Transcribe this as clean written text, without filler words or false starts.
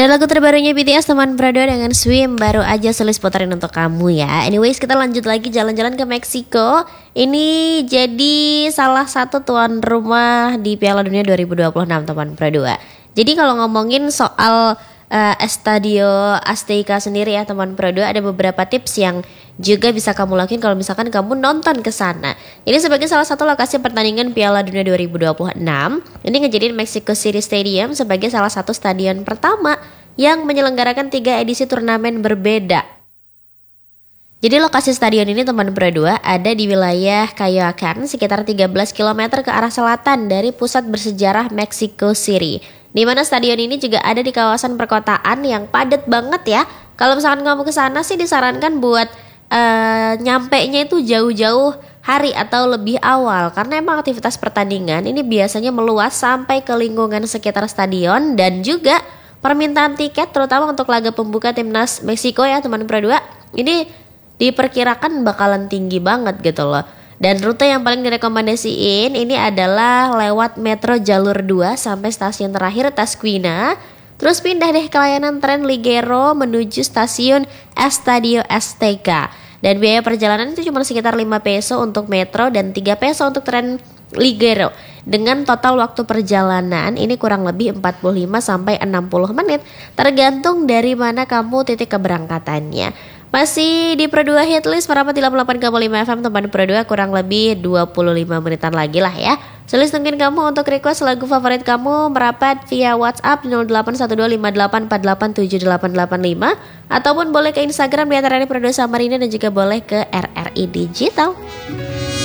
Ada lagu terbarunya BTS teman Prado dengan Swim, baru aja Sulis putarin untuk kamu ya. Anyways, kita lanjut lagi jalan-jalan ke Meksiko. Ini jadi salah satu tuan rumah di Piala Dunia 2026 teman Prado. Jadi kalau ngomongin soal Estadio Azteca sendiri ya teman Prado, ada beberapa tips yang juga bisa kamu lakuin kalau misalkan kamu nonton ke sana. Ini sebagai salah satu lokasi pertandingan Piala Dunia 2026, ini ngejadiin Mexico City Stadium sebagai salah satu stadion pertama yang menyelenggarakan 3 edisi turnamen berbeda. Jadi lokasi stadion ini teman Prado ada di wilayah Coyoacán sekitar 13 km ke arah selatan dari pusat bersejarah Mexico City. Di mana stadion ini juga ada di kawasan perkotaan yang padat banget ya. Kalau misalkan kamu ke sana sih disarankan buat nyampe-nya itu jauh-jauh hari atau lebih awal, karena emang aktivitas pertandingan ini biasanya meluas sampai ke lingkungan sekitar stadion, dan juga permintaan tiket terutama untuk laga pembuka timnas Meksiko ya teman Prado ini diperkirakan bakalan tinggi banget gitu loh. Dan rute yang paling direkomendasiin ini adalah lewat metro jalur 2 sampai stasiun terakhir Tasquina. Terus pindah deh ke layanan tren Ligero menuju stasiun Estadio Azteca. Dan biaya perjalanan itu cuma sekitar 5 peso untuk metro dan 3 peso untuk tren Ligero. Dengan total waktu perjalanan ini kurang lebih 45 sampai 60 menit tergantung dari mana kamu titik keberangkatannya. Masih di Pro 2 Hitlist Merapat di 88,5 FM teman Pro 2, kurang lebih 25 menitan lagi lah ya. Sulis tungguin kamu untuk request lagu favorit kamu merapat via WhatsApp 081254878885 ataupun boleh ke Instagram di @Pro 2 Samarinda dan juga boleh ke RRI Digital.